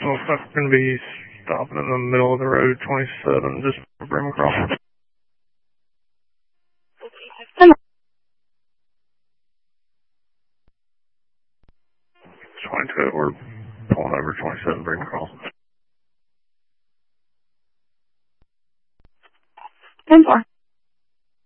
Looks like it's going to be stopping in the middle of the road, 27, just for Bremen Crossing. 22, we're pulling over 27 Bremen Crossing. 10-4.